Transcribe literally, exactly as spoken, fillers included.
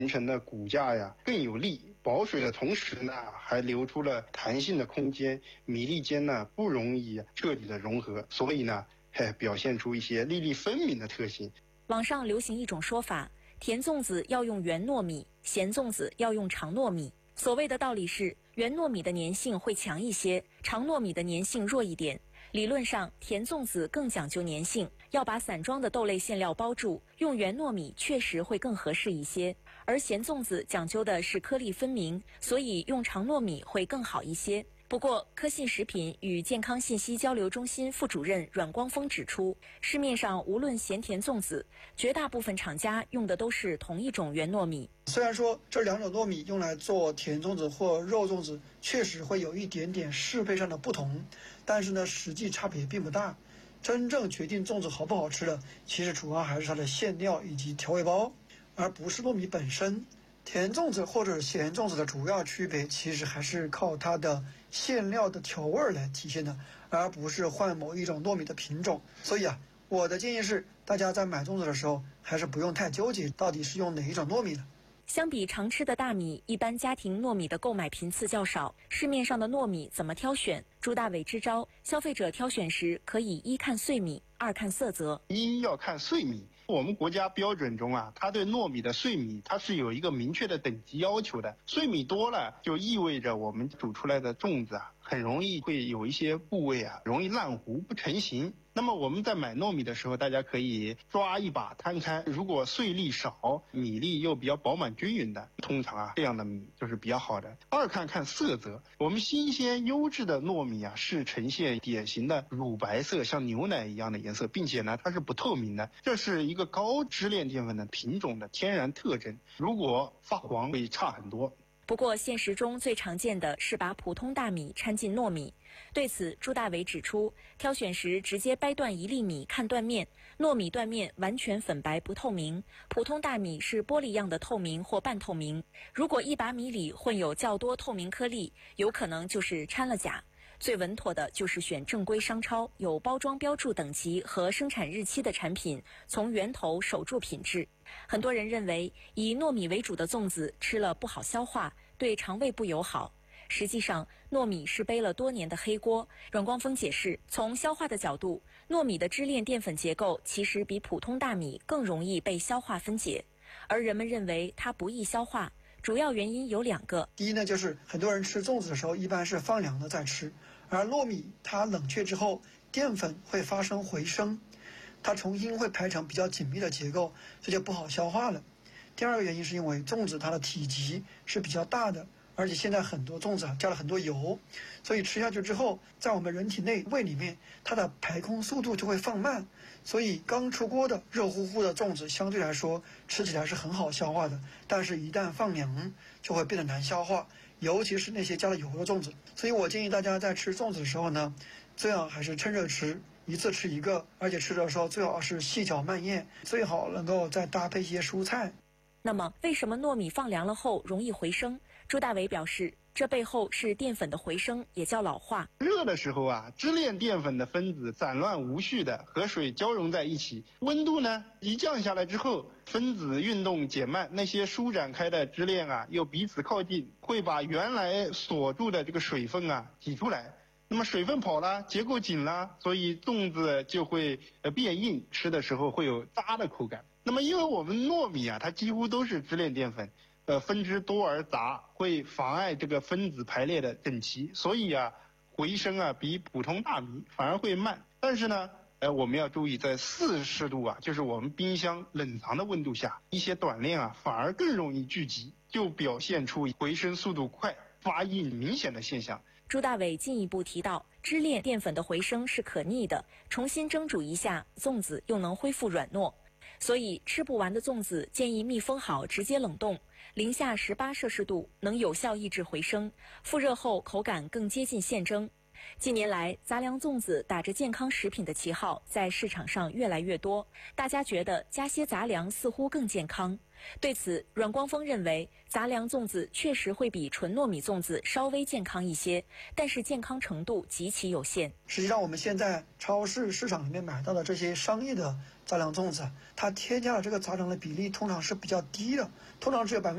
形成的骨架呀更有力，保水的同时呢，还留出了弹性的空间，米粒间呢不容易彻底的融合，所以呢，嘿，表现出一些粒粒分明的特性。 网上流行一种说法，甜粽子要用圆糯米，咸粽子要用长糯米。所谓的道理是，圆糯米的粘性会强一些，长糯米的粘性弱一点。理论上，甜粽子更讲究粘性，要把散装的豆类馅料包住，用圆糯米确实会更合适一些。而咸粽子讲究的是颗粒分明，所以用长糯米会更好一些。不过，科信食品与健康信息交流中心副主任阮光峰指出，市面上无论咸甜粽子，绝大部分厂家用的都是同一种圆糯米。 虽然说这两种糯米用来做甜粽子或肉粽子确实会有一点点适配上的不同，但是呢，实际差别并不大。真正决定粽子好不好吃的，其实主要还是它的馅料以及调味包，而不是糯米本身。甜粽子或者咸粽子的主要区别，其实还是靠它的馅料的调味来体现的，而不是换某一种糯米的品种。所以啊，我的建议是，大家在买粽子的时候，还是不用太纠结到底是用哪一种糯米的。 相比常吃的大米，一般家庭糯米的购买频次较少。市面上的糯米怎么挑选？朱大伟支招，消费者挑选时可以一看碎米，二看色泽。 一要看碎米。我们国家标准中啊，它对糯米的碎米它是有一个明确的等级要求的。碎米多了，就意味着我们煮出来的粽子啊，很容易会有一些部位啊，容易烂糊不成形。那么我们在买糯米的时候，大家可以抓一把摊开，如果碎粒少，米粒又比较饱满均匀的，通常啊这样的米就是比较好的。二看看色泽，我们新鲜优质的糯米啊是呈现典型的乳白色，像牛奶一样的颜色，并且呢它是不透明的，这是一个高支链淀粉的品种的天然特征。如果发黄会差很多。 不过现实中最常见的是把普通大米掺进糯米。对此，朱大伟指出，挑选时直接掰断一粒米看断面，糯米断面完全粉白不透明，普通大米是玻璃样的透明或半透明。如果一把米里混有较多透明颗粒，有可能就是掺了假。最稳妥的就是选正规商超，有包装标注等级和生产日期的产品，从源头守住品质。很多人认为以糯米为主的粽子吃了不好消化，对肠胃不友好。实际上，糯米是背了多年的黑锅。阮光峰解释，从消化的角度，糯米的支链淀粉结构其实比普通大米更容易被消化分解，而人们认为它不易消化，主要原因有两个。 第一呢，就是很多人吃粽子的时候一般是放凉了再吃，而糯米它冷却之后，淀粉会发生回升，它重新会排成比较紧密的结构，这就不好消化了。第二个原因是因为粽子它的体积是比较大的，而且现在很多粽子啊加了很多油，所以吃下去之后，在我们人体内胃里面，它的排空速度就会放慢，所以刚出锅的热乎乎的粽子相对来说吃起来是很好消化的，但是一旦放凉就会变得难消化，尤其是那些加了油的粽子。所以我建议大家在吃粽子的时候呢，最好还是趁热吃，一次吃一个，而且吃的时候最好是细嚼慢咽，最好能够再搭配一些蔬菜。 那么为什么糯米放凉了后容易回升？朱大伟表示，这背后是淀粉的回升，也叫老化。 热的时候啊，支链淀粉的分子散乱无序的和水交融在一起，温度呢一降下来之后，分子运动减慢，那些舒展开的支链啊又彼此靠近，会把原来锁住的这个水分啊挤出来。那么水分跑了，结构紧了，所以粽子就会呃变硬，吃的时候会有渣的口感。那么因为我们糯米啊，它几乎都是支链淀粉，呃分支多而杂，会妨碍这个分子排列的整齐，所以啊回升啊比普通大米反而会慢。但是呢，呃我们要注意，在四十度啊，就是我们冰箱冷藏的温度下，一些短链啊反而更容易聚集，就表现出回升速度快、发硬明显的现象。 朱大伟进一步提到，支链淀粉的回升是可逆的，重新蒸煮一下，粽子又能恢复软糯。所以吃不完的粽子建议密封好直接冷冻，零下十八摄氏度能有效抑制回升，复热后口感更接近现蒸。近年来，杂粮粽子打着健康食品的旗号在市场上越来越多，大家觉得加些杂粮似乎更健康。 对此，阮光峰认为，杂粮粽子确实会比纯糯米粽子稍微健康一些，但是健康程度极其有限。 实际上，我们现在超市市场里面买到的这些商业的杂粮粽子，它添加的这个杂粮的比例通常是比较低的，通常只有百分之